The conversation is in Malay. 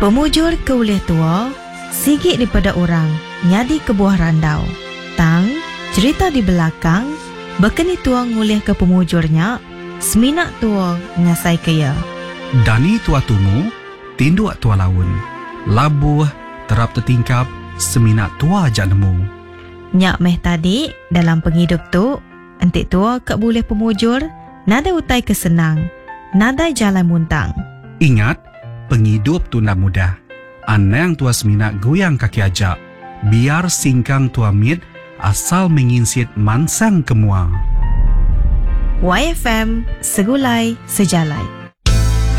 Pemujur ke ulih tua, sigit daripada orang, nyadi ke buah randau. Tang, cerita di belakang, bekeni tua ngulih ke pemujurnya, seminak tua ngasai kaya. Dani tua tumu, tinduak tua laun. Labuh, terap tertingkap, seminak tua jak nemu. Nyak meh tadi, dalam penghidup tu, entik tua kat boleh pemujur, nada utai kesenang, nada jalan muntang. Ingat, penghidup tu nak mudah. Anang tua seminak goyang kaki ajak. Biar singkang tua mit, asal menginsit mansang kemua. YFM, segulai sejalai.